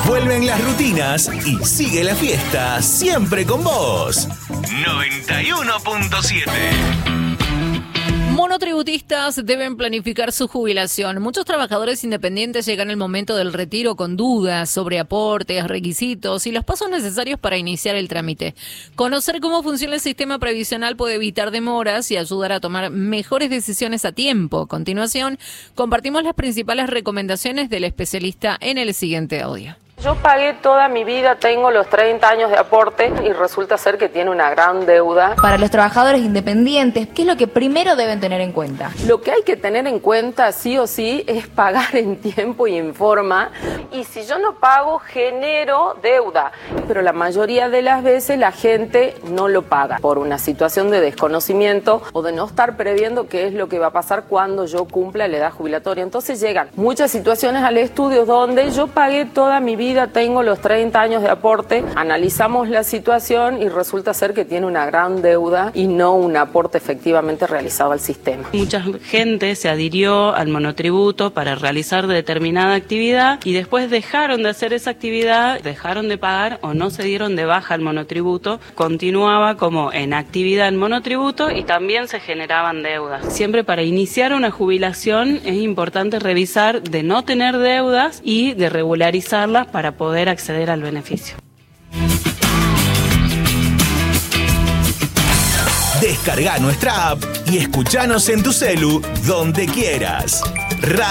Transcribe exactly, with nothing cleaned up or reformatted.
Vuelven las rutinas y sigue la fiesta, siempre con vos. noventa y uno punto siete. Monotributistas deben planificar su jubilación. Muchos trabajadores independientes llegan al momento del retiro con dudas sobre aportes, requisitos y los pasos necesarios para iniciar el trámite. Conocer cómo funciona el sistema previsional puede evitar demoras y ayudar a tomar mejores decisiones a tiempo. A continuación, compartimos las principales recomendaciones del especialista en el siguiente audio. Yo pagué toda mi vida, tengo los treinta años de aporte y resulta ser que tiene una gran deuda. Para los trabajadores independientes, ¿qué es lo que primero deben tener en cuenta? Lo que hay que tener en cuenta sí o sí es pagar en tiempo y en forma. Y si yo no pago, genero deuda. Pero la mayoría de las veces la gente no lo paga por una situación de desconocimiento o de no estar previendo qué es lo que va a pasar cuando yo cumpla la edad jubilatoria. Entonces llegan muchas situaciones al estudio donde yo pagué toda mi vida, tengo los treinta años de aporte, analizamos la situación y resulta ser que tiene una gran deuda y no un aporte efectivamente realizado al sistema. Mucha gente se adhirió al monotributo para realizar determinada actividad y después dejaron de hacer esa actividad, dejaron de pagar o no se dieron de baja al monotributo, continuaba como en actividad en monotributo y también se generaban deudas. Siempre para iniciar una jubilación es importante revisar de no tener deudas y de regularizarlas para para poder acceder al beneficio. Descarga nuestra app y escuchanos en tu celu donde quieras.